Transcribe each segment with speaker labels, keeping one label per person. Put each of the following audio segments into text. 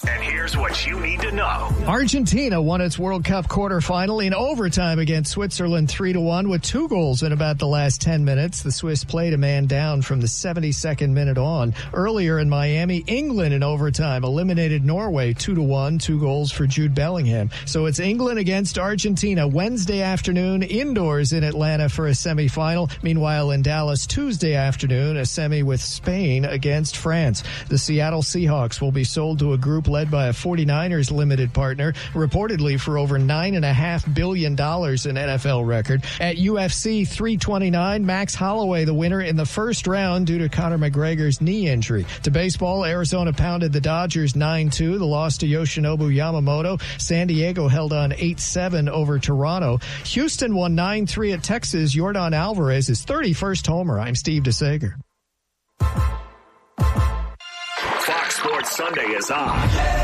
Speaker 1: And here's what you need to know.
Speaker 2: Argentina won its World Cup quarterfinal in overtime against Switzerland 3-1 with 2 goals in about the last 10 minutes. The Swiss played a man down from the 72nd minute on. Earlier in Miami, England in overtime eliminated Norway 2-1, 2 goals for Jude Bellingham. So it's England against Argentina Wednesday afternoon indoors in Atlanta for a semifinal. Meanwhile, in Dallas Tuesday afternoon, a semi with Spain against France. The Seattle Seahawks will be sold to a group led by a 49ers limited partner, reportedly for over $9.5 billion in NFL record. At UFC 329, Max Holloway the winner in the first round due to Conor McGregor's knee injury. To baseball, Arizona pounded the Dodgers 9-2. The loss to Yoshinobu Yamamoto. San Diego held on 8-7 over Toronto. Houston won 9-3 at Texas. Yordan Alvarez's 31st homer. I'm Steve DeSager.
Speaker 1: Fox Sports Sunday is on.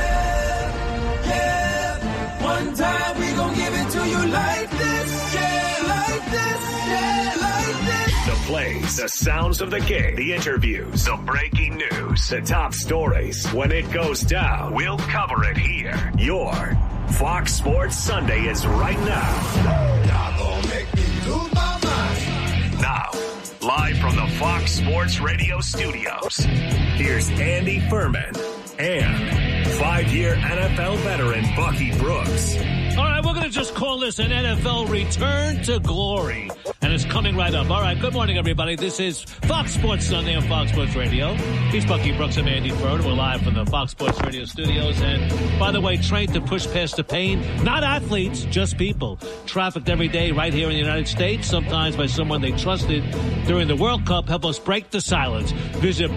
Speaker 3: Yeah. One time we gon' give it to you like this. Yeah, like this. Yeah, like this.
Speaker 1: The plays, the sounds of the game, the interviews, the breaking news, the top stories. When it goes down, we'll cover it here. Your Fox Sports Sunday is right now.
Speaker 3: Y'all gon' make me lose my mind.
Speaker 1: Now, live from the Fox Sports Radio studios, here's Andy Furman and 5-year NFL veteran Bucky Brooks.
Speaker 4: All right, we're going to just call this an NFL return to glory, and it's coming right up. All right, good morning, everybody. This is Fox Sports Sunday on Fox Sports Radio. He's Bucky Brooks and Andy Furman. We're live from the Fox Sports Radio studios, and by the way, trained to push past the pain. Not athletes, just people. Trafficked every day right here in the United States, sometimes by someone they trusted during the World Cup. Help us break the silence. Visit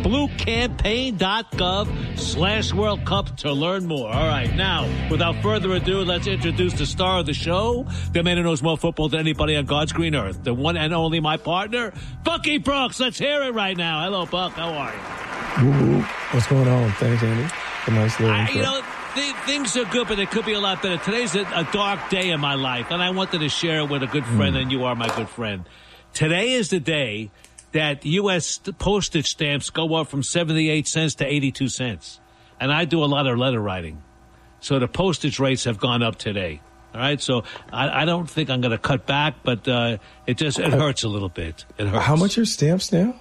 Speaker 4: bluecampaign.gov/World Cup to learn more. All right, now, without further ado, let's introduce the star of the show, the man who knows more football than anybody on God's green earth, the one and only my partner, Bucky Brooks. Let's hear it right now. Hello, Buck. How are you?
Speaker 5: What's going on? Thanks, Andy. A nice little intro.
Speaker 4: Things are good, but it could be a lot better. Today's a dark day in my life, and I wanted to share it with a good friend, and you are my good friend. Today is the day that U.S. postage stamps go up from 78 cents to 82 cents. And I do a lot of letter writing. So the postage rates have gone up today. All right, so I don't think I'm going to cut back, but it hurts a little bit. It hurts.
Speaker 5: How much are stamps now?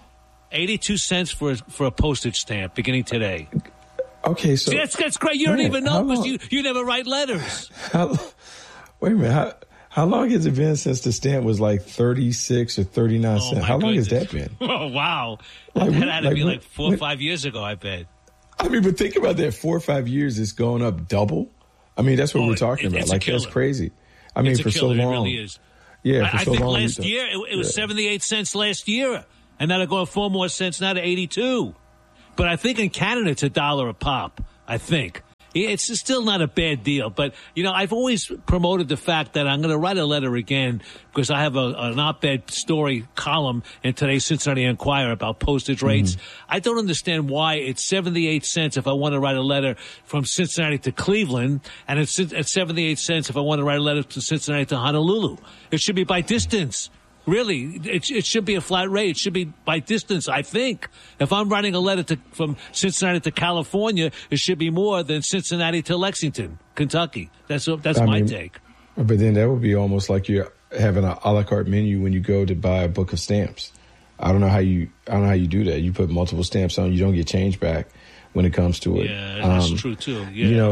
Speaker 4: 82 cents for a postage stamp beginning today.
Speaker 5: Okay, so...
Speaker 4: See, that's great. You don't even know because you never write letters.
Speaker 5: Wait a minute. How long has it been since the stamp was like 36 or 39 cents? How long has that been?
Speaker 4: Oh, wow. That had to be like 4 or 5 years ago, I bet.
Speaker 5: I mean, but think about that. 4 or 5 years, it's going up double. I mean, that's what we're talking about. Like, that's crazy. I mean, for so long.
Speaker 4: It really is.
Speaker 5: Yeah,
Speaker 4: I think last year, it was 78 cents last year. And that'll go up 4 more cents now to 82. But I think in Canada, it's $1 a pop, I think. It's still not a bad deal. But, I've always promoted the fact that I'm going to write a letter again because I have an op-ed story column in today's Cincinnati Enquirer about postage rates. I don't understand why it's 78 cents if I want to write a letter from Cincinnati to Cleveland, and it's at 78 cents if I want to write a letter to Cincinnati to Honolulu. It should be by distance. Really, it should be a flat rate. It should be by distance, I think. If I'm writing a letter from Cincinnati to California, it should be more than Cincinnati to Lexington, Kentucky. That's my take.
Speaker 5: But then that would be almost like you're having an a la carte menu when you go to buy a book of stamps. I don't know how you do that. You put multiple stamps on, you don't get change back when it comes to it.
Speaker 4: Yeah, that's true too.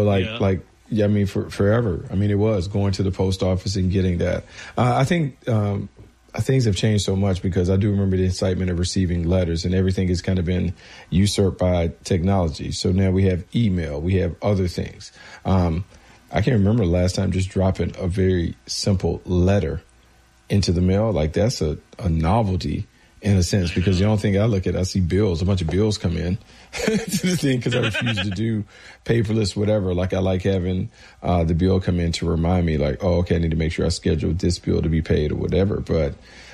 Speaker 4: Yeah,
Speaker 5: I mean, for forever. I mean, it was going to the post office and getting that. I think things have changed so much because I do remember the excitement of receiving letters, and everything has kind of been usurped by technology. So now we have email, we have other things. I can't remember the last time just dropping a very simple letter into the mail. Like, that's a novelty in a sense, because the only thing I look at, I see bills, a bunch of bills come in to the thing because I refuse to do paperless, whatever. Like, I like having the bill come in to remind me, like, oh, okay, I need to make sure I schedule this bill to be paid or whatever. But,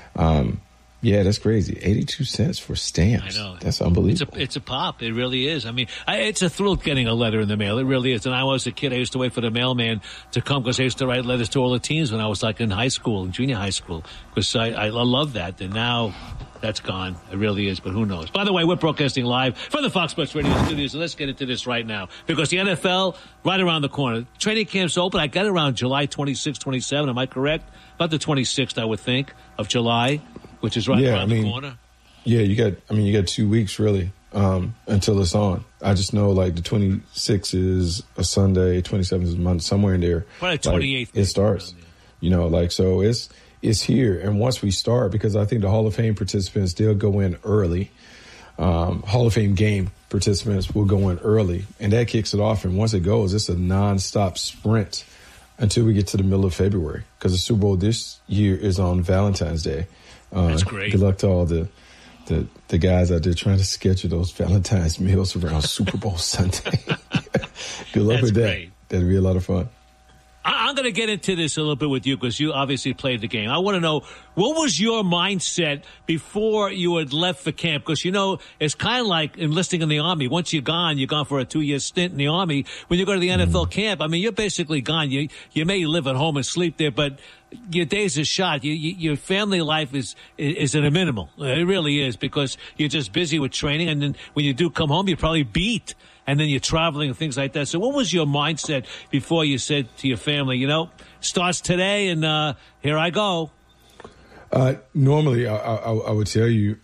Speaker 5: yeah, that's crazy. 82 cents for stamps. I know. That's unbelievable.
Speaker 4: It's a pop. It really is. I mean, it's a thrill getting a letter in the mail. It really is. And I was a kid. I used to wait for the mailman to come because I used to write letters to all the teens when I was like in high school, in junior high school, because I love that. And now That's gone. It really is, but who knows? By the way, we're broadcasting live from the Fox Sports Radio studios, so let's get into this right now. Because the NFL, right around the corner. Training camp's open. I got it around July 26, 27. Am I correct? About the 26th, I would think, of July, which is right around the corner.
Speaker 5: Yeah, you got 2 weeks, really, until it's on. I just know, like, the 26th is a Sunday, 27th is a Monday, somewhere in there.
Speaker 4: Probably 28th.
Speaker 5: It starts. You know, like, so it's here. And once we start, because I think the Hall of Fame participants, they'll go in early. Hall of Fame game participants will go in early, and that kicks it off. And once it goes, it's a nonstop sprint until we get to the middle of February, because the Super Bowl this year is on Valentine's Day.
Speaker 4: That's great.
Speaker 5: Good luck to all the guys out there trying to schedule those Valentine's meals around Super Bowl Sunday. Good luck with that.
Speaker 4: Great.
Speaker 5: That'll be a lot of fun.
Speaker 4: I'm going to get into this a little bit with you because you obviously played the game. I want to know, what was your mindset before you had left for camp? Because, you know, it's kind of like enlisting in the Army. Once you're gone for a 2-year stint in the Army. When you go to the NFL camp, I mean, you're basically gone. You may live at home and sleep there, but your days are shot. Your family life is at a minimal. It really is, because you're just busy with training. And then when you do come home, you're probably beat. And then you're traveling and things like that. So what was your mindset before you said to your family, you know, starts today and here I go?
Speaker 5: Normally, I would tell you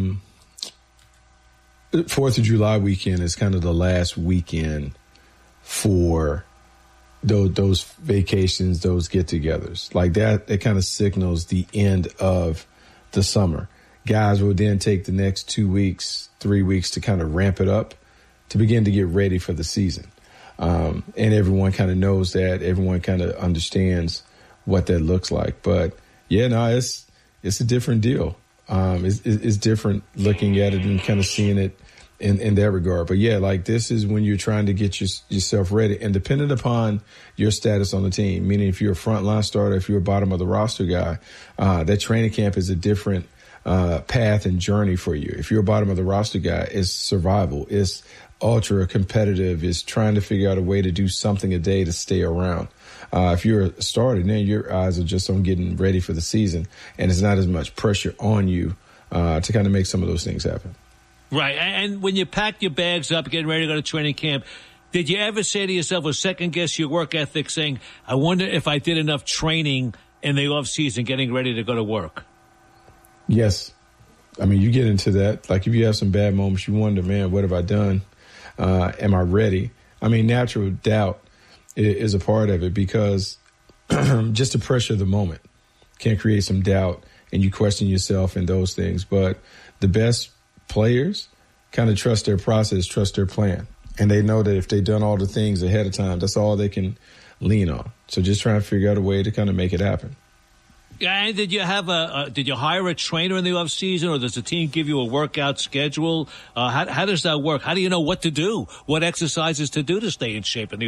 Speaker 5: 4th of July weekend is kind of the last weekend for those vacations, those get-togethers. Like that, it kind of signals the end of the summer. Guys will then take the next 2 weeks, 3 weeks to kind of ramp it up, to begin to get ready for the season. And everyone kind of knows that. Everyone kind of understands what that looks like. But, yeah, no, it's a different deal. It's different looking at it and kind of seeing it in that regard. But, yeah, like this is when you're trying to get yourself ready. And dependent upon your status on the team, meaning if you're a frontline starter, if you're a bottom of the roster guy, that training camp is a different path and journey for you. If you're a bottom of the roster guy, it's survival. It's ultra competitive, is trying to figure out a way to do something a day to stay around. If you're a starter, then your eyes are just on getting ready for the season, and it's not as much pressure on you to kind of make some of those things happen.
Speaker 4: Right. And when you packed your bags up, getting ready to go to training camp, did you ever say to yourself or second guess your work ethic, saying, I wonder if I did enough training in the off season getting ready to go to work?
Speaker 5: Yes. I mean, you get into that. Like if you have some bad moments, you wonder, man, what have I done? Am I ready? I mean, natural doubt is a part of it, because just the pressure of the moment can create some doubt, and you question yourself and those things. But the best players kind of trust their process, trust their plan. And they know that if they've done all the things ahead of time, that's all they can lean on. So just trying to figure out a way to kind of make it happen.
Speaker 4: And did you hire a trainer in the off season, or does the team give you a workout schedule? How does that work? How do you know what to do, what exercises to do to stay in shape in the